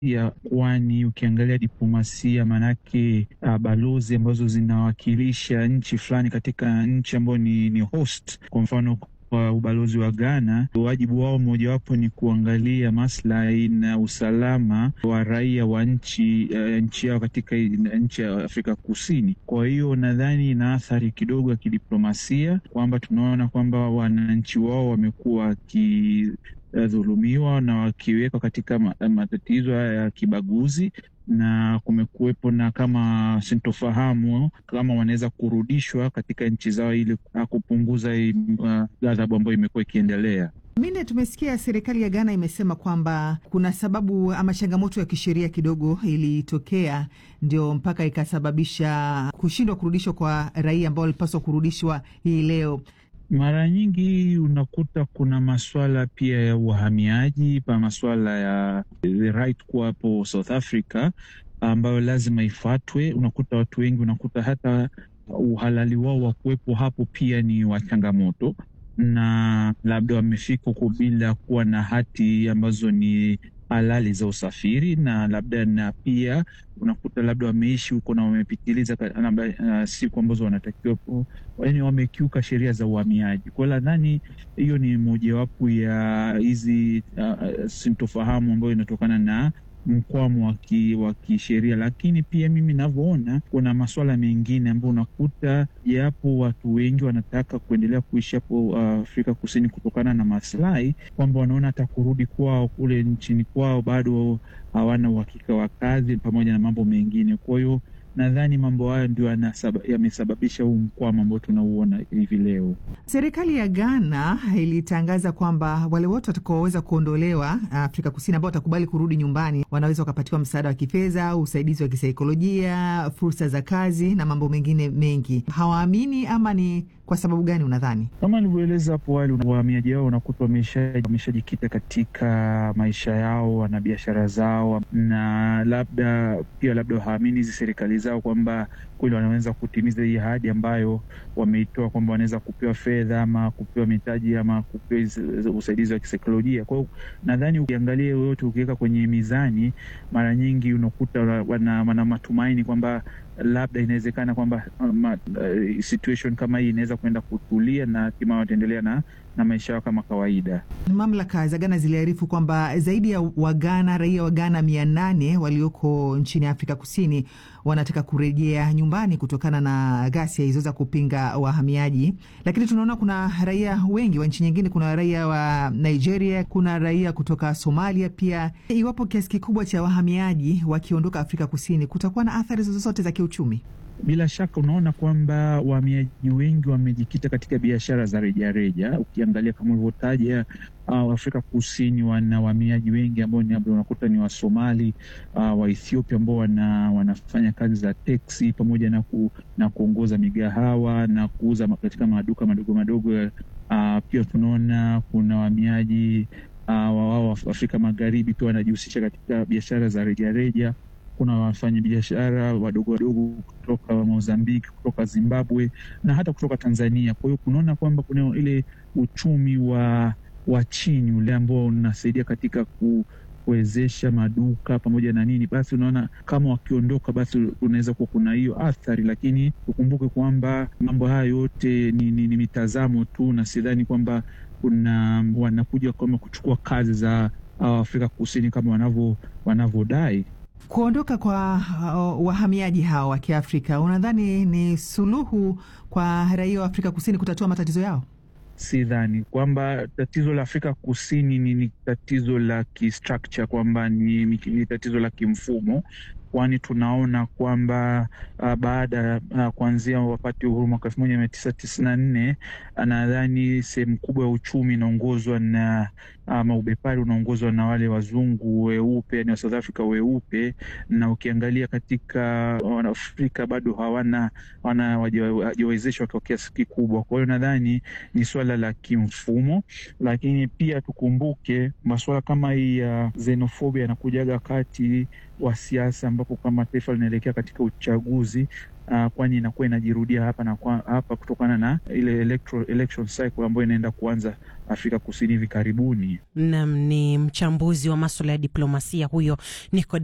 ya kwani ukiangalia diplomasia manake balozi ambazo zinawakilisha nchi fulani katika nchi ambayo ni host, kwa mfano kwa ubalozi wa Ghana, wajibu wao mojawapo ni kuangalia maslahi na usalama wa raia wa nchi yao katika nchi ya Afrika Kusini. Kwa hiyo nadhani ina athari kidogo ya kidiplomasia kwamba tunaona kwamba wananchi wao wamekuwa wakidhulumiwa na wakiwekwa katika matatizo ya kibaguzi, na kumekuwepo na kama sintofahamu kama wanaweza kurudishwa katika nchi zao ili kupunguza ghadhabu ambayo imekuwa ikiendelea. Mine, tumesikia serikali ya Ghana imesema kwamba kuna sababu ama changamoto ya kisheria kidogo ilitokea ndio mpaka ikasababisha kushindwa kurudishwa kwa raia ambao walipaswa kurudishwa hii leo. Mara nyingi unakuta kuna maswala pia ya uhamiaji, pa maswala ya the right kuwa hapo South Africa ambayo lazima ifuatwe. Unakuta watu wengi, unakuta hata uhalali wao wa kuwepo hapo pia ni wa changamoto, na labda wamefika huko bila kuwa na hati ambazo ni halali za usafiri, na labda na pia unakuta labda wameishi huko na wamepitiliza siku ambazo wanatakiwa, yaani wamekiuka sheria za uhamiaji. Kwa hiyo nadhani hiyo ni mojawapo ya hizi sintofahamu ambayo inatokana na mkwamo wa kisheria. Lakini pia mimi navyoona kuna masuala mengine ambayo unakuta japo watu wengi wanataka kuendelea kuishi hapo Afrika Kusini kutokana na maslahi, kwamba wanaona hata kurudi kwao kule nchini kwao bado hawana uhakika wa kazi pamoja na mambo mengine. Kwa hiyo nadhani mambo hayo ndio yamesababisha huu mkwamo ambao tunauona hivi leo. Serikali ya Ghana ilitangaza kwamba wale wote watakaoweza kuondolewa Afrika Kusini ambao watakubali kurudi nyumbani wanaweza wakapatiwa msaada wa kifedha, usaidizi wa kisaikolojia, fursa za kazi na mambo mengine mengi. Hawaamini ama ni kwa sababu gani unadhani? Kama nilivyoeleza hapo awali, wahamiaji wao wanakuta wameshajikita katika maisha yao na biashara zao, na labda hawaamini hizi serikali zao kwamba kweli wanaweza kutimiza hii ahadi ambayo wameitoa kwamba wanaweza kupewa fedha ama kupewa mitaji ama kupewa usaidizi wa kisaikolojia. Kwa hiyo nadhani ukiangalia yote, ukiweka kwenye mizani, mara nyingi unakuta wana matumaini kwamba labda inawezekana kwamba situation kama hii inaweza kwenda kutulia na hatimaye wataendelea na maisha yao kama kawaida. Mamlaka za Ghana ziliarifu kwamba zaidi ya raia wa Ghana 800 walioko nchini Afrika Kusini wanataka kurejea nyumbani kutokana na ghasia hizo za kupinga wahamiaji. Lakini tunaona kuna raia wengi wa nchi nyingine, kuna raia wa Nigeria, kuna raia kutoka Somalia pia. Iwapo kiasi kikubwa cha wahamiaji wakiondoka Afrika Kusini, kutakuwa na athari zozote za kiuchumi? Bila shaka unaona kwamba wahamiaji wengi wamejikita katika biashara za rejareja. Ukiangalia kama ulivyotaja, Afrika Kusini wana wahamiaji wengi ambao unakuta ni wa Somali, wa Ethiopia ambao wanafanya kazi za teksi pamoja na kuongoza migahawa na kuuza katika maduka madogo madogo. Pia tunaona kuna wahamiaji wa Afrika Magharibi pia wanajihusisha katika biashara za rejareja. Kuna wafanya biashara wadogo wadogo kutoka Mozambiki, kutoka Zimbabwe na hata kutoka Tanzania. Kwa hiyo kunaona kwamba kuna ile uchumi wa chini ule ambao unasaidia katika kuwezesha maduka pamoja na nini. Basi unaona kama wakiondoka, basi unaweza kuwa kuna hiyo athari, lakini ukumbuke kwamba mambo haya yote ni mitazamo tu, na sidhani kwamba wanakuja kama kuchukua kazi za Afrika Kusini kama wanavyodai. Kuondoka kwa wahamiaji hao wa Kiafrika, unadhani ni suluhu kwa raia wa Afrika Kusini kutatua matatizo yao? Sidhani kwamba tatizo la Afrika Kusini ni tatizo la kistructure, kwamba ni tatizo la kimfumo, kwani tunaona kwamba baada kuanzia wapati uhuru mwaka 1994 nadhani sehemu kubwa ya uchumi inaongozwa na ubepari unaongozwa na wale wazungu weupe, yani wa South Africa weupe, na ukiangalia katika Wanaafrika bado hawajawezeshwa kwa kiasi kikubwa. Kwa hiyo nadhani ni swala la kimfumo, lakini pia tukumbuke masuala kama hii ya xenofobia yanakujaga kati wa siasa ambapo kama taifa linaelekea katika uchaguzi, kwani inakuwa inajirudia hapa na hapa kutokana na ile election cycle ambayo inaenda kuanza Afrika Kusini hivi karibuni. Naam, ni mchambuzi wa masuala ya diplomasia huyo Nico